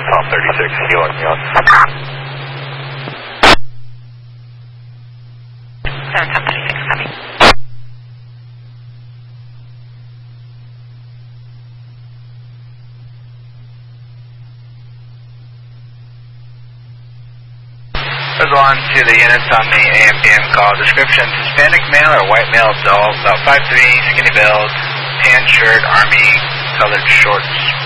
Tom 36, Helium Yacht. 7 Tom 36, coming. Let's go on to the units on the AM/PM call. Description: Hispanic male or white male adult, about 5'3", skinny build, tan shirt, army colored shorts.